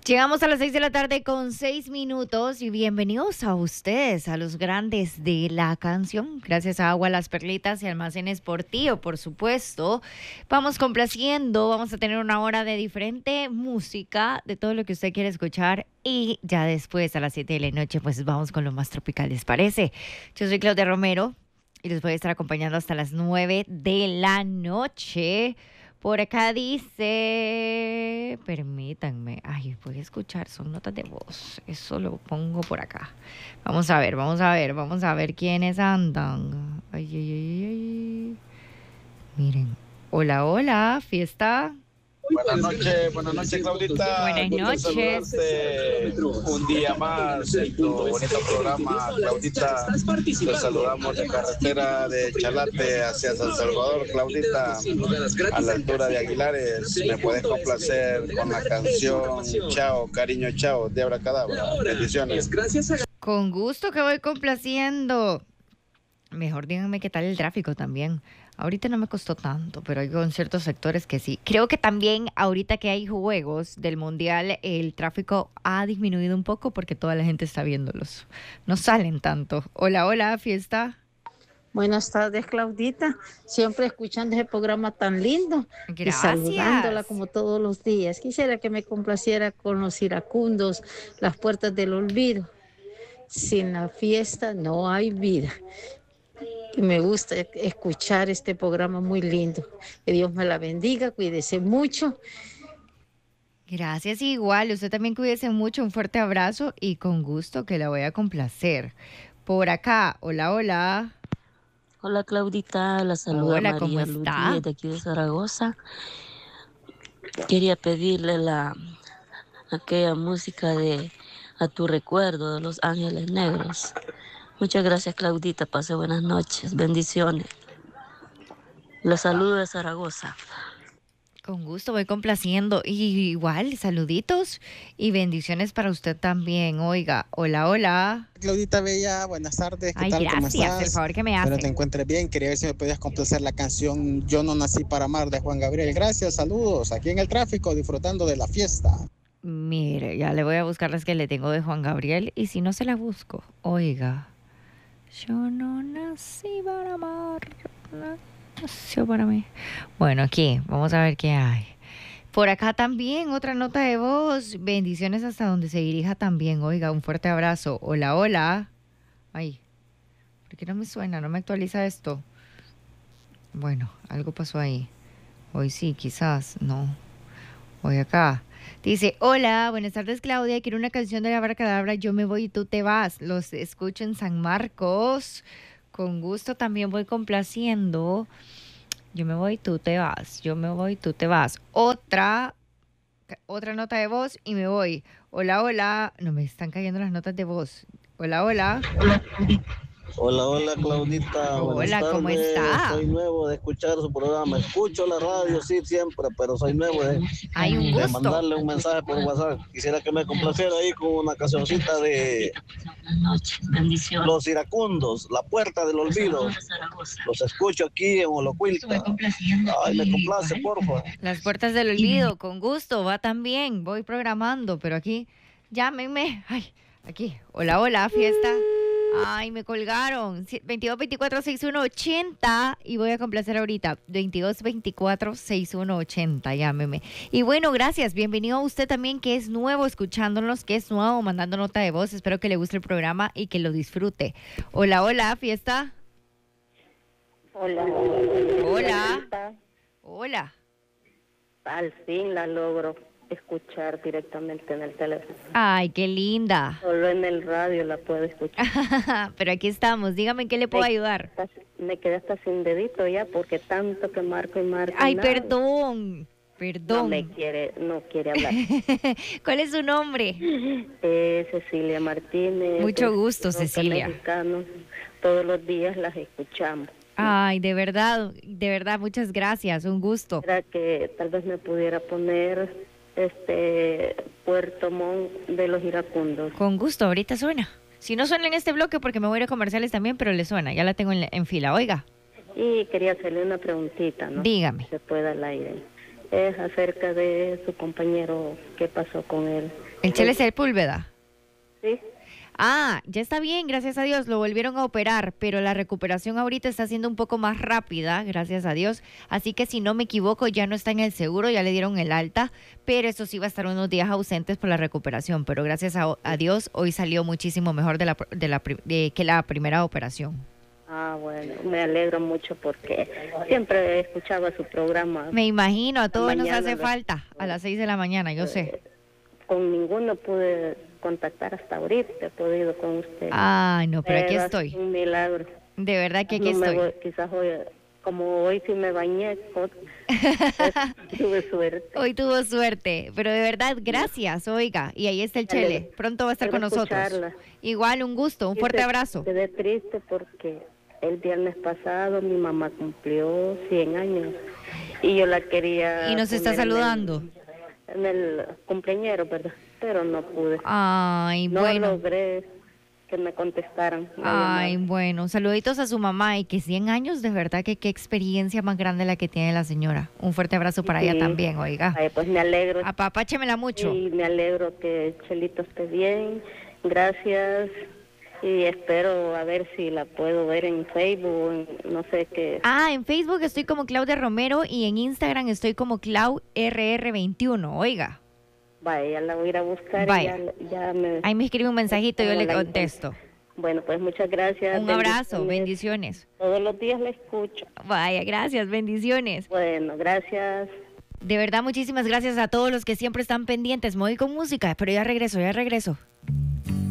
Llegamos a las 6 de la tarde con 6 minutos y bienvenidos a ustedes, a los grandes de la canción. Gracias a Agua Las Perlitas y Almacenes Portillo, por supuesto. Vamos complaciendo, vamos a tener una hora de diferente música, de todo lo que usted quiere escuchar. Y ya después, a las 7 de la noche, pues vamos con lo más tropical, ¿les parece? Yo soy Claudia Romero y los voy a estar acompañando hasta las 9 de la noche. Por acá dice, permítanme, ay, voy a escuchar, son notas de voz, eso lo pongo por acá. Vamos a ver quiénes andan. Ay, ay, ay, ay. Miren, hola, hola, fiesta. Buenas noches, Claudita. Buenas noches. Un día más en tu bonito programa, Claudita. Te saludamos de carretera de Chalate hacia San Salvador, Claudita, a la altura de Aguilares. Me puedes complacer con la canción Chao, cariño, chao, de Abracadabra. Bendiciones. Con gusto que voy complaciendo. Mejor díganme qué tal el tráfico también. Ahorita no me costó tanto, pero hay con ciertos sectores que sí. Creo que también ahorita que hay juegos del Mundial, el tráfico ha disminuido un poco porque toda la gente está viéndolos. No salen tanto. Hola, hola, fiesta. Buenas tardes, Claudita. Siempre escuchando ese programa tan lindo. Gracias. Y saludándola como todos los días. Quisiera que me complaciera con los iracundos, Las Puertas del Olvido. Sin la fiesta no hay vida. Y me gusta escuchar este programa muy lindo. Que Dios me la bendiga, cuídese mucho. Gracias, igual. Usted también cuídese mucho. Un fuerte abrazo y con gusto que la voy a complacer. Por acá, hola, hola. Hola Claudita, la saluda Hola, ¿cómo María está? Luz de aquí de Zaragoza. Quería pedirle aquella música de A tu recuerdo de Los Ángeles Negros. Muchas gracias Claudita, pase buenas noches, bendiciones. La saludo de Zaragoza. Con gusto, voy complaciendo. Y igual, saluditos y bendiciones para usted también. Oiga, hola, hola. Claudita Bella, buenas tardes, ¿qué Ay, tal? ¿Cómo gracias, estás? el favor que me Espero hace. te encuentres bien. Quería ver si me podías complacer la canción Yo no nací para amar de Juan Gabriel. Gracias, saludos. Aquí en el tráfico, disfrutando de la fiesta. Mire, ya le voy a buscar las que le tengo de Juan Gabriel y si no se la busco, oiga, yo no nací para amar, no nació para mí. Bueno, aquí, vamos a ver qué hay. Por acá también, otra nota de voz. Bendiciones hasta donde se dirija también. Oiga, un fuerte abrazo. Hola, hola. Ay, ¿por qué no me suena? ¿No me actualiza esto? Bueno, algo pasó ahí. Hoy sí, quizás, no. Hoy acá. Dice, hola, buenas tardes Claudia, quiero una canción de la Abracadabra, Yo me voy y tú te vas. Los escucho en San Marcos. Con gusto también voy complaciendo. Yo me voy, tú te vas. Yo me voy, tú te vas. Otra nota de voz y me voy. Hola, hola. No me están cayendo las notas de voz. Hola, hola. Hola Claudita, buenas Hola, tardes. ¿cómo está? Soy nuevo de escuchar su programa, escucho la radio, sí, siempre, pero soy nuevo Hay un de gusto. mandarle un mensaje por WhatsApp. Quisiera que me complaciera ahí con una cancioncita de Los Iracundos, La Puerta del Olvido. Los escucho aquí en Holocuilta. Ay, me complace, porfa. Las puertas del olvido, con gusto, va también. Voy programando, pero aquí, llámenme. Ay, aquí. Hola, hola, fiesta. Ay, me colgaron. 2224-6180 y voy a complacer ahorita. 2224-6180, llámeme. Y bueno, gracias. Bienvenido a usted también que es nuevo escuchándonos, que es nuevo mandando nota de voz. Espero que le guste el programa y que lo disfrute. Hola, hola, fiesta. Hola. Hola. Hola. Al fin la logro escuchar directamente en el teléfono. Ay, qué linda. Solo en el radio la puedo escuchar. Pero aquí estamos. Dígame en qué le puedo ayudar. Me quedé hasta sin dedito ya porque tanto que marco y marco. Ay, nada. Perdón. No quiere hablar. ¿Cuál es su nombre? Cecilia Martínez. Mucho gusto, Cecilia. Mexicanos. Todos los días las escuchamos. Ay, de verdad, muchas gracias, un gusto. Era que tal vez me pudiera poner Puerto Montt de los Iracundos. Con gusto, ahorita suena. Si no suena en este bloque porque me voy a ir a comerciales también, pero le suena, ya la tengo en fila, oiga. Y quería hacerle una preguntita, ¿no? Dígame. Se puede al aire. es acerca de su compañero, qué pasó con él. ¿El Chele Sepúlveda? Sí. Ah, ya está bien, gracias a Dios, lo volvieron a operar, pero la recuperación ahorita está siendo un poco más rápida, gracias a Dios, así que si no me equivoco ya no está en el seguro, ya le dieron el alta, pero eso sí va a estar unos días ausentes por la recuperación, pero gracias a Dios hoy salió muchísimo mejor que la primera operación. Ah, bueno, me alegro mucho porque siempre escuchaba su programa. Me imagino, a todos nos hace Mañana, falta a las 6 de la mañana, yo sé. Con ninguno pude contactar hasta ahorita, he podido con usted. Ay, no, pero aquí Es estoy. un milagro. De verdad que aquí No me estoy. voy, quizás hoy, como hoy sí me bañé, pues, tuve suerte. Hoy tuvo suerte, pero de verdad, gracias, oiga. Y ahí está el Chele, pronto va a estar con nosotros. Escucharla. Igual, un gusto, un fuerte abrazo. Quedé triste porque el viernes pasado mi mamá cumplió 100 años y yo la quería... Y nos está poner saludando. En el cumpleañero, ¿verdad? Pero no pude. Ay, No bueno. logré que me contestaran. Ay, bueno, saluditos a su mamá y que 100 años, de verdad que qué experiencia más grande la que tiene la señora. Un fuerte abrazo para ella también, oiga. Ay, pues me alegro. Apapáchemela mucho. Y me alegro que Chelito esté bien. Gracias. Y espero a ver si la puedo ver en Facebook, no sé qué. Ah, en Facebook estoy como Claudia Romero y en Instagram estoy como ClaudRR21, oiga. Vaya, la voy a ir a buscar. Vaya. Y ya me... Ahí me escribe un mensajito, yo le la contesto. Bueno, pues muchas gracias. Un abrazo, bendiciones. Todos los días la escucho. Vaya, gracias, bendiciones. Bueno, gracias. De verdad, muchísimas gracias a todos los que siempre están pendientes. Me voy con música, pero ya regreso.